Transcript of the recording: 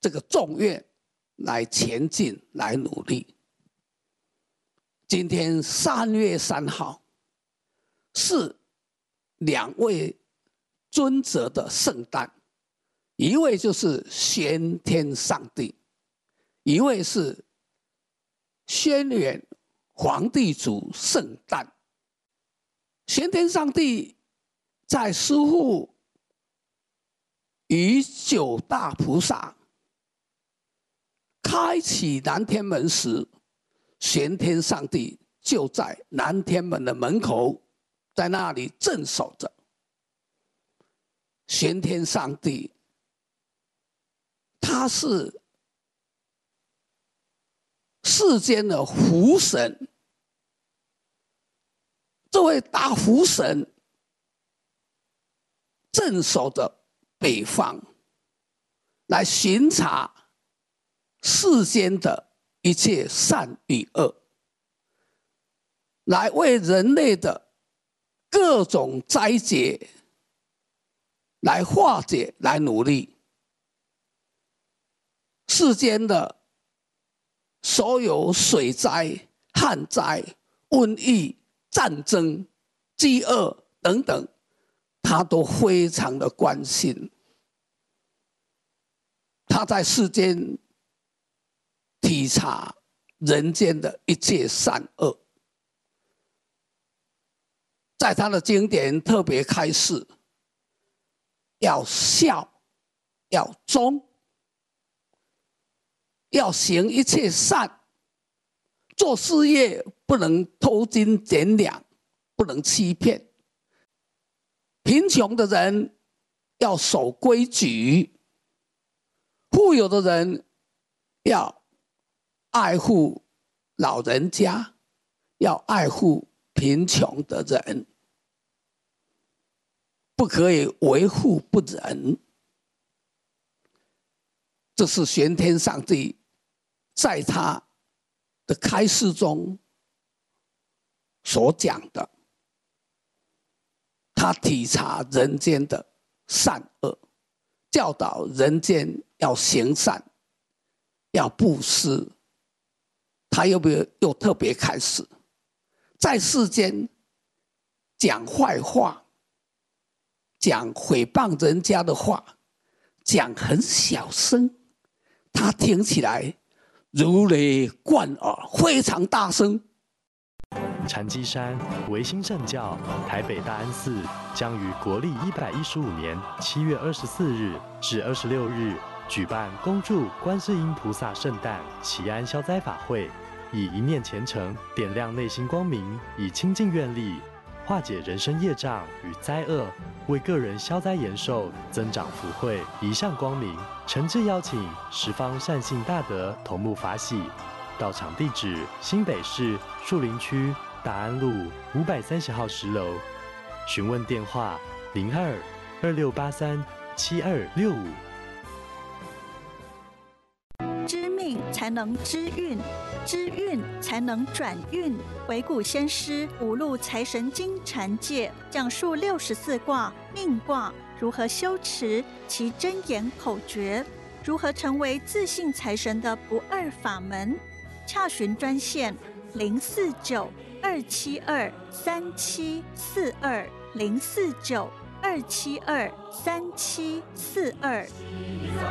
这个众愿来前进，来努力。今天3月3号是2位尊者的圣诞，一位就是玄天上帝，一位是轩辕黄帝祖圣诞。玄天上帝在师父与9大菩萨开启南天门时，玄天上帝就在南天门的门口，在那里镇守着。玄天上帝他是世间的福神，这位大福神镇守着北方，来巡查世间的一切善与恶，来为人类的各种灾劫来化解，来努力。世间的所有水灾、旱灾、瘟疫、战争、饥饿等等，他都非常的关心。他在世间体察人间的一切善恶，在他的经典特别开示，要孝，要忠，要行一切善，做事业不能偷斤减两，不能欺骗。贫穷的人要守规矩，富有的人要爱护老人家，要爱护贫穷的人，不可以为富不仁。这是玄天上帝在他的开示中所讲的。他体察人间的善恶，教导人间要行善，要布施。他又特别开始，在世间讲坏话，讲诽谤人家的话，讲很小声，他听起来如雷贯耳，非常大声。 禅机山维新圣教台北大安寺将于国历115年7月24日至26日举办恭祝观世音菩萨圣诞祈安消灾法会，以一念虔诚点亮内心光明，以清净愿力化解人生业障与灾厄，为个人消灾延寿，增长福慧，一向光明。诚挚邀请十方善信大德同沐法喜。到场地址：新北市树林区大安路530号10楼。询问电话：02-2683-7265。 知命才能知运，知运才能转运。惟古先师五路财神经禅戒讲述64卦命卦如何修持其真言口诀，如何成为自信财神的不二法门。洽询专线049-272-3742，049-272-3742。